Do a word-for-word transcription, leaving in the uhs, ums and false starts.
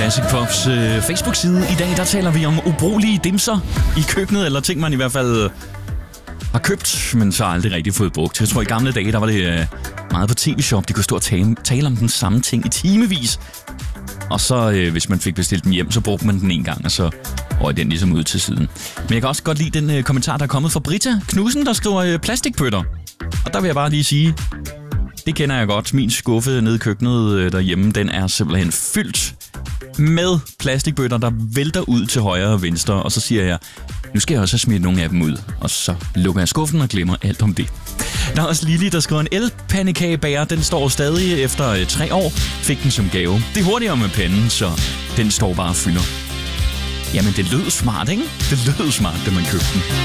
Classic Pops øh, Facebook-side. I dag der taler vi om ubrugelige dimser i køkkenet, eller ting man i hvert fald øh, har købt, men så aldrig rigtig fået brugt. Jeg tror i gamle dage, der var det øh, meget på tv-shop. De kunne stå og tale, tale om den samme ting i timevis. Og så øh, hvis man fik bestilt den hjem, så brugte man den en gang, og så røg den ligesom ud til siden. Men jeg kan også godt lide den øh, kommentar, der er kommet fra Britta Knudsen, der skriver øh, plastikbøtter. Og der vil jeg bare lige sige, det kender jeg godt. Min skuffe nede i køkkenet øh, derhjemme, den er simpelthen fyldt med plastikbøtter, der vælter ud til højre og venstre. Og så siger jeg, nu skal jeg også have smidt nogle af dem ud. Og så lukker jeg skuffen og glemmer alt om det. Der er også Lili, der skriver en elpandekagebager. Den står stadig efter øh, tre år. Fik den som gave. Det er hurtigere med panden, så den står bare og fylder. Jamen, det lød smart, ikke? Det lød smart, da man købte den.